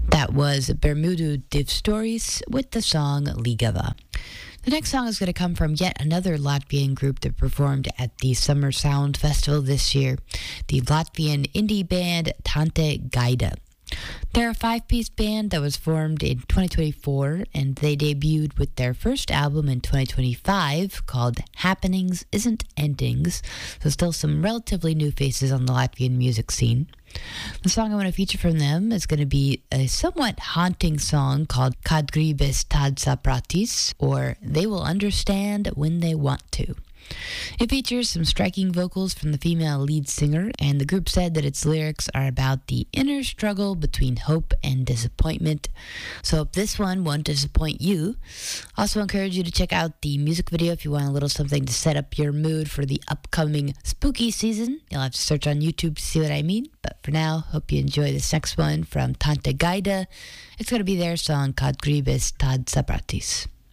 That was Bermudu Div Stories with the song Ligava. The next song is going to come from yet another Latvian group that performed at the Summer Sound Festival this year, the Latvian indie band Tante Gaida. They're a 5-piece band that was formed in 2024, and they debuted with their first album in 2025 called Happenings Isn't Endings, so still some relatively new faces on the Latvian music scene. The song I want to feature from them is going to be a somewhat haunting song called Kad gribes tad sapratis, or They Will Understand When They Want to. It features some striking vocals from the female lead singer, and the group said that its lyrics are about the inner struggle between hope and disappointment. So hope this one won't disappoint you. Also encourage you to check out the music video if you want a little something to set up your mood for the upcoming spooky season. You'll have to search on YouTube to see what I mean. But for now, hope you enjoy this next one from Tante Gaida. It's going to be their song Kad gribes tad sapratis.